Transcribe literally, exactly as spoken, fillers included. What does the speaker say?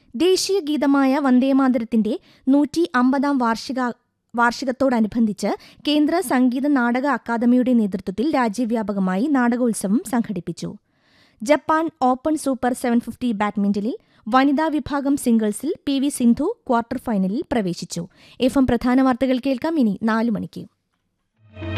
ദേശീയ ഗീതമായ വന്ദേമാതരത്തിന്റെ നൂറ്റി അമ്പതാം വാർഷിക വാർഷികത്തോടനുബന്ധിച്ച് കേന്ദ്ര സംഗീത നാടക അക്കാദമിയുടെ നേതൃത്വത്തിൽ രാജ്യവ്യാപകമായി നാടകോത്സവം സംഘടിപ്പിച്ചു. Japan open super seven fifty ബാഡ്മിന്റണിൽ വനിതാ വിഭാഗം സിംഗിൾസിൽ പി വി സിന്ധു ക്വാർട്ടർ ഫൈനലിൽ പ്രവേശിച്ചു. എഫ് എം പ്രധാന വാർത്തകൾ കേൾക്കാം ഇനി നാലു മണിക്ക്.